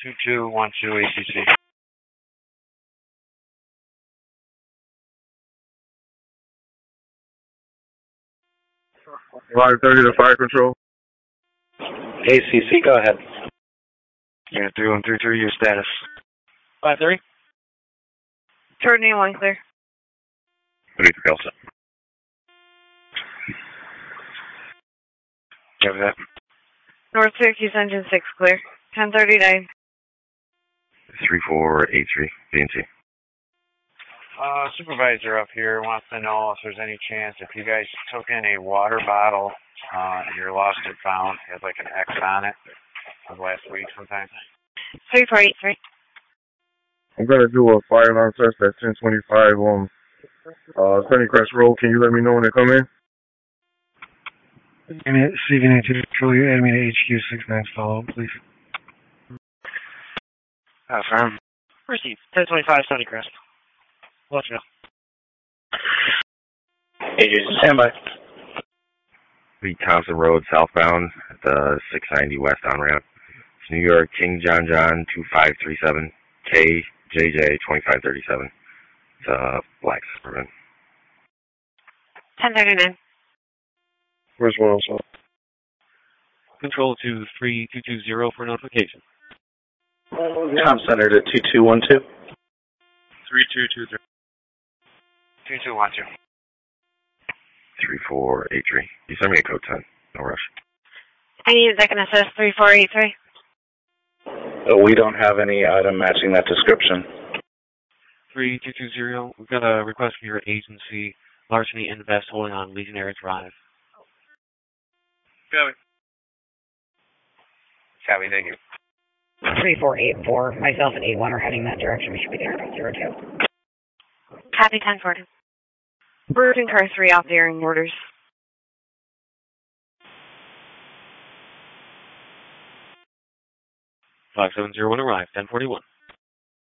2212 ACC. Line 30 to fire control. ACC, go ahead. Yeah, 3133, your status. 5-3. Jordan 1 clear. Ready for Elsa. Copy that. North Syracuse engine 6 clear. 1039. 3483, VNC. Supervisor up here wants to know if there's any chance if you guys took in a water bottle and you're lost and found, it has like an X on it, of last week sometime. 3483. I'm going to do a fire alarm test at 1025 on Sunnycrest Road. Can you let me know when they come in? CV92 Control, you add me to HQ69 follow up, please. Firm. Receive. 1025 Sunnycrest. Let's go. Stand by. Thompson Road southbound at the 690 west on ramp. It's New York King John 2537 KJJ 2537. It's black Suburban. 1039. Where's one also? Control to 3220 for notification. Com Center to 2212. 3223. 2212. 3483. You send me a code 10. No rush. I need a second assist 3483. We don't have any item matching that description. 3220. We've got a request from your agency, larceny and vest holding on Legionnaire Drive. Copy. Copy, thank you. 3484. Myself and 81 are heading that direction. We should be there about 02. Copy 1040. Routing car 3 off the airing orders. 5701 arrived, 1041.